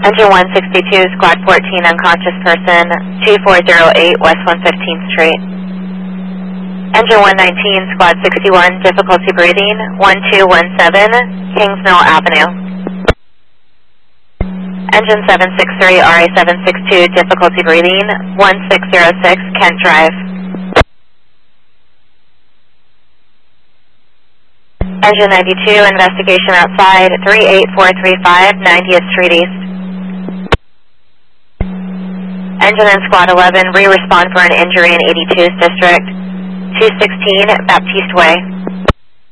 Engine 162, Squad 14, unconscious person, 2408 West 115th Street. Engine 119, Squad 61, difficulty breathing, 1217 Kingsmill Avenue. Engine 763, RA762, difficulty breathing, 1606 Kent Drive. Engine 92, investigation outside, 38435 90th Street East. Engine and Squad 11, re-respond for an injury in 82's District, 216 Baptiste Way.